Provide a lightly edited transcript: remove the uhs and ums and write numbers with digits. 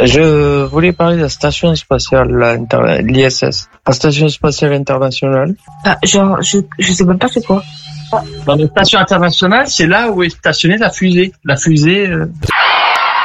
Je voulais parler de la station spatiale, l'ISS, la station spatiale internationale. Ah, genre, je sais même pas c'est quoi. Dans la station internationale, c'est là où est stationnée la fusée. La fusée.